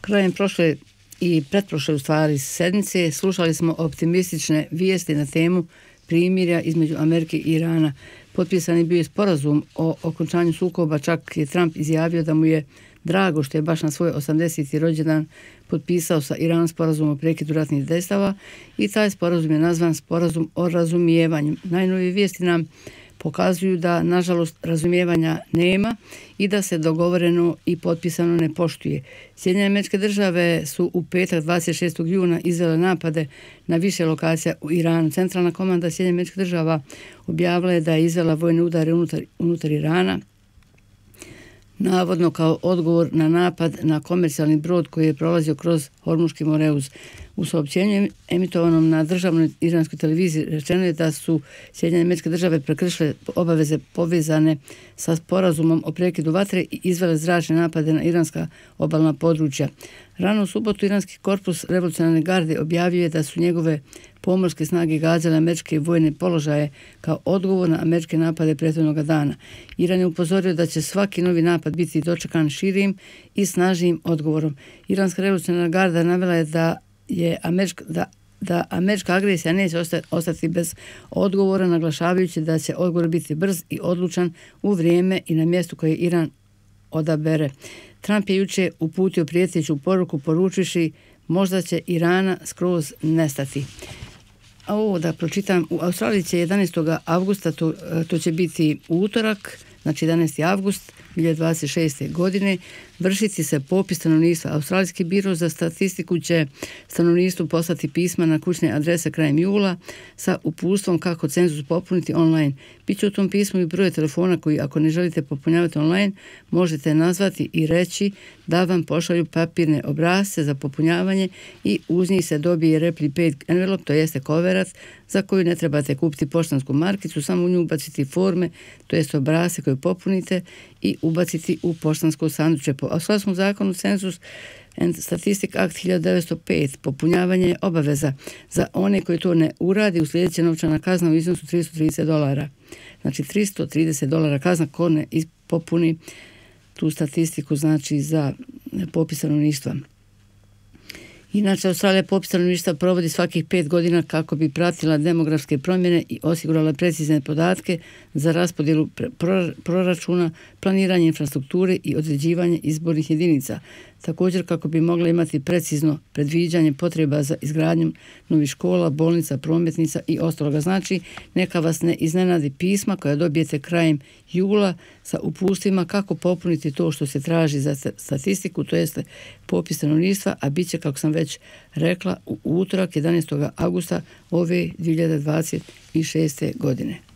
Krajem prošle i pretprošle u stvari sedmice slušali smo optimistične vijesti na temu primirja između Amerike i Irana. Potpisan je bio sporazum o okončanju sukoba, čak je Trump izjavio da mu je drago što je baš na svoj 80. rođendan potpisao sa Iranom sporazum o prekidu ratnih dejstava i taj sporazum je nazvan sporazum o razumijevanju. Najnovije vijesti nam pokazuju da, nažalost, razumijevanja nema i da se dogovoreno i potpisano ne poštuje. Sjedinjene Američke Države su u petak 26. juna izvele napade na više lokacija u Iranu. Centralna komanda Sjedinjenih Američkih Država objavila je da je izvela vojne udare unutar Irana, navodno kao odgovor na napad na komercijalni brod koji je prolazio kroz Hormuški moreuz. U saopćenju emitovanom na državnoj iranskoj televiziji rečeno je da su Sjedinjene Američke Države prekršile obaveze povezane sa sporazumom o prekidu vatre i izvele zračne napade na iranska obalna područja. Rano u subotu iranski korpus revolucionarne garde objavio je da su njegove pomorske snage gađale američke vojne položaje kao odgovor na američke napade prethodnog dana. Iran je upozorio da će svaki novi napad biti dočekan širim i snažnijim odgovorom. Iranska revolucionarna garda navela je da američka agresija neće ostati bez odgovora, naglašavajući da će odgovor biti brz i odlučan u vrijeme i na mjestu koje Iran odabere. Trump je jučer uputio prijeteću poruku poručivši možda će Irana skroz nestati. A ovo da pročitam, u Australiji će 11. avgusta, to će biti utorak, znači 11. avgust 2026. godine, vršiti se popis stanovništva. Australijski biro za statistiku će stanovništvu poslati pisma na kućne adrese krajem jula sa uputstvom kako cenzus popuniti online. Biće u tom pismu i broj telefona koji, ako ne želite popunjavati online, možete nazvati i reći da vam pošalju papirne obrasce za popunjavanje i uz njih se dobije replied envelope, to jeste koverac za koju ne trebate kupiti poštansku markicu, samo u nju ubaciti forme, to jeste obrasce koje popunite i ubaciti u poštansko sanduče. Po australskom zakonu Census and Statistic Act 1905 popunjavanje je obaveza. Za one koji to ne uradi uslijedit će novčana kazna u iznosu $330. Znači $330 kazna ko ne popuni tu statistiku, znači za popis stanovništva. Inače, Australija popis stanovništva provodi svakih 5 godina kako bi pratila demografske promjene i osigurala precizne podatke za raspodjelu proračuna, planiranje infrastrukture i određivanje izbornih jedinica. Također kako bi mogla imati precizno predviđanje potreba za izgradnjom novih škola, bolnica, prometnica i ostaloga. Znači, neka vas ne iznenadi pisma koja dobijete krajem jula sa upustvima kako popuniti to što se traži za statistiku, to jeste popis stanovništva, a bit će, kako sam već rekla, u utorak 11. augusta ove 2026. godine.